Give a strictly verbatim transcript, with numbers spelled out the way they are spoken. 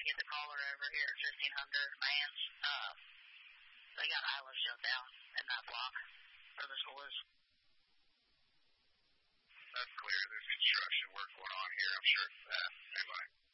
get the caller over here at fifteen hundred Mans. Uh, they got islands shut down in that block where the school is. That's clear. There's construction work going on here, I'm sure of that. Anyway.